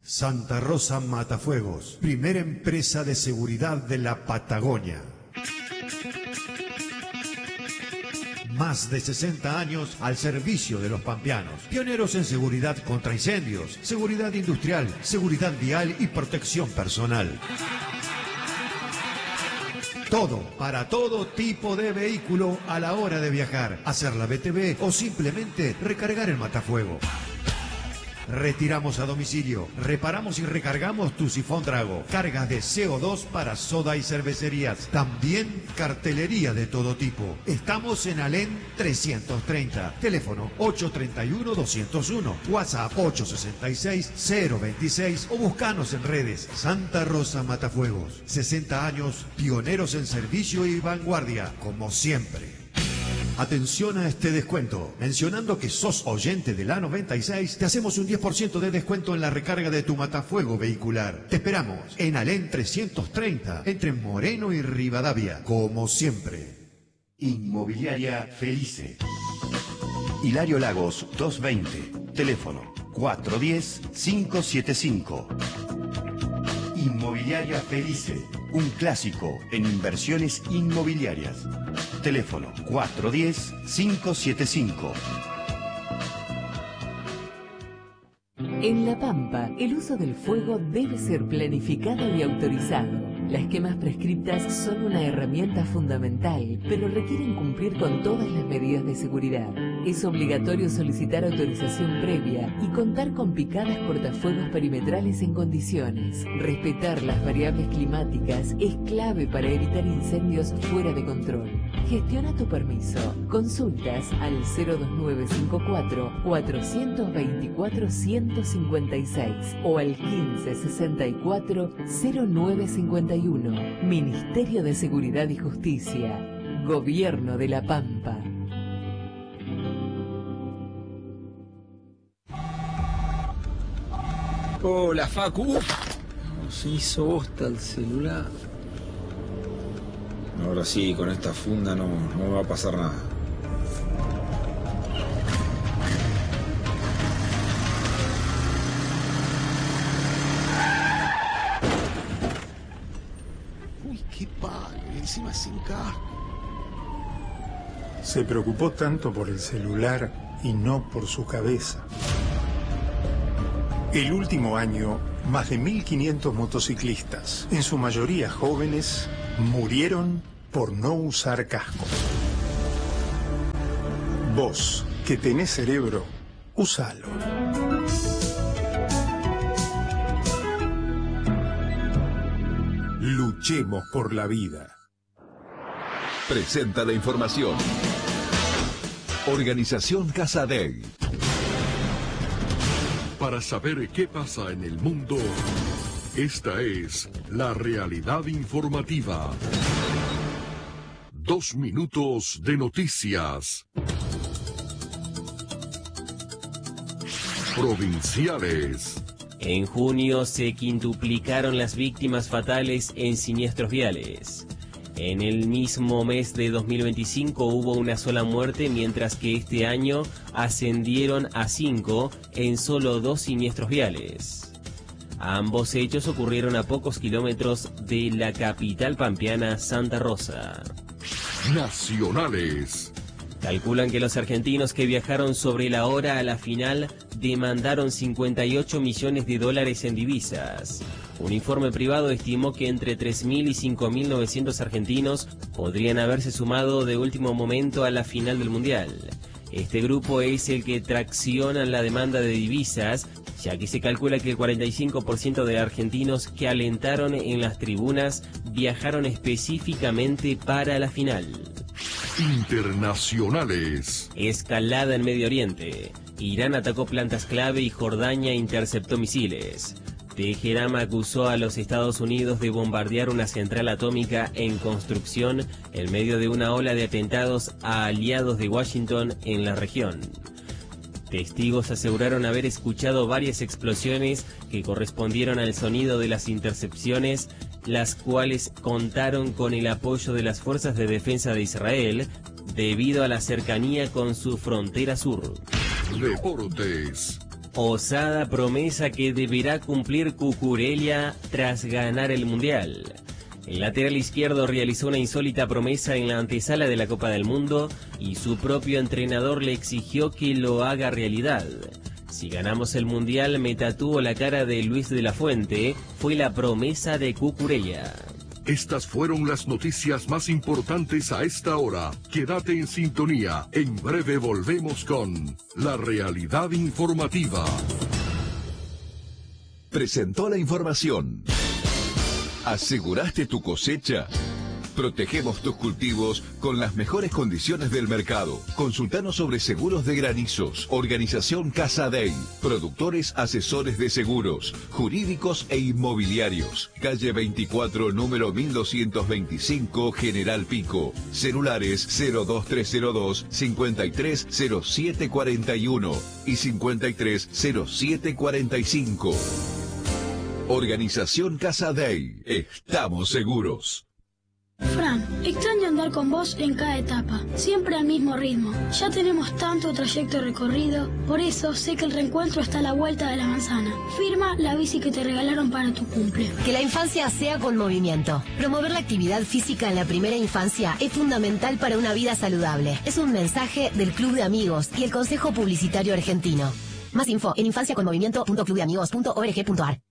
Santa Rosa Matafuegos, primera empresa de seguridad de la Patagonia. Más de 60 años al servicio de los pampeanos. Pioneros en seguridad contra incendios, seguridad industrial, seguridad vial y protección personal. Todo, para todo tipo de vehículo a la hora de viajar, hacer la BTV o simplemente recargar el matafuego. Retiramos a domicilio, reparamos y recargamos tu sifón trago, cargas de CO2 para soda y cervecerías, también cartelería de todo tipo. Estamos en Alén 330, teléfono 831-201, WhatsApp 866-026 o buscanos en redes. Santa Rosa Matafuegos, 60 años, pioneros en servicio y vanguardia, como siempre. Atención a este descuento. Mencionando que sos oyente de la 96, te hacemos un 10% de descuento en la recarga de tu matafuego vehicular. Te esperamos en Alén 330, entre Moreno y Rivadavia, como siempre. Inmobiliaria Felice. Hilario Lagos 220, teléfono 410-575. Inmobiliaria Felice, un clásico en inversiones inmobiliarias. Teléfono 410-575. En La Pampa, el uso del fuego debe ser planificado y autorizado. Las quemas prescriptas son una herramienta fundamental, pero requieren cumplir con todas las medidas de seguridad. Es obligatorio solicitar autorización previa y contar con picadas cortafuegos perimetrales en condiciones. Respetar las variables climáticas es clave para evitar incendios fuera de control. Gestiona tu permiso. Consultas al 02954-424-156 o al 1564-0951. Ministerio de Seguridad y Justicia. Gobierno de La Pampa. Hola, Facu. Se hizo bosta el celular. Ahora sí, con esta funda no me va a pasar nada. Uy, qué palo. Y encima sin casco. Se preocupó tanto por el celular y no por su cabeza. El último año, más de 1.500 motociclistas, en su mayoría jóvenes, murieron por no usar casco. Vos, que tenés cerebro, úsalo. Luchemos por la vida. Presenta la información. Organización Casadei. Para saber qué pasa en el mundo, esta es la realidad informativa. 2 minutos de noticias. Provinciales. En junio se quintuplicaron las víctimas fatales en siniestros viales. En el mismo mes de 2025 hubo una sola muerte, mientras que este año ascendieron a 5 en solo 2 siniestros viales. Ambos hechos ocurrieron a pocos kilómetros de la capital pampeana, Santa Rosa. Nacionales. Calculan que los argentinos que viajaron sobre la hora a la final demandaron $58 millones en divisas. Un informe privado estimó que entre 3.000 y 5.900 argentinos podrían haberse sumado de último momento a la final del Mundial. Este grupo es el que tracciona la demanda de divisas, ya que se calcula que el 45% de argentinos que alentaron en las tribunas viajaron específicamente para la final. Internacionales. Escalada en Medio Oriente. Irán atacó plantas clave y Jordania interceptó misiles. Teherán acusó a los Estados Unidos de bombardear una central atómica en construcción en medio de una ola de atentados a aliados de Washington en la región. Testigos aseguraron haber escuchado varias explosiones que correspondieron al sonido de las intercepciones, las cuales contaron con el apoyo de las fuerzas de defensa de Israel debido a la cercanía con su frontera sur. Deportes. Osada promesa que deberá cumplir Cucurella tras ganar el Mundial. El lateral izquierdo realizó una insólita promesa en la antesala de la Copa del Mundo y su propio entrenador le exigió que lo haga realidad. Si ganamos el Mundial, me tatúo la cara de Luis de la Fuente, fue la promesa de Cucurella. Estas fueron las noticias más importantes a esta hora. Quédate en sintonía. En breve volvemos con La Realidad Informativa. Presentó la información. ¿Aseguraste tu cosecha? Protegemos tus cultivos con las mejores condiciones del mercado. Consultanos sobre seguros de granizos. Organización Casa Dey. Productores asesores de seguros, jurídicos e inmobiliarios. Calle 24, número 1225, General Pico. Celulares 02302 530741 y 530745. Organización Casa Dey. Estamos seguros. Fran, extraño andar con vos en cada etapa, siempre al mismo ritmo. Ya tenemos tanto trayecto recorrido, por eso sé que el reencuentro está a la vuelta de la manzana. Firma la bici que te regalaron para tu cumple. Que la infancia sea con movimiento. Promover la actividad física en la primera infancia es fundamental para una vida saludable. Es un mensaje del Club de Amigos y el Consejo Publicitario Argentino. Más info en infanciaconmovimiento.clubdeamigos.org.ar.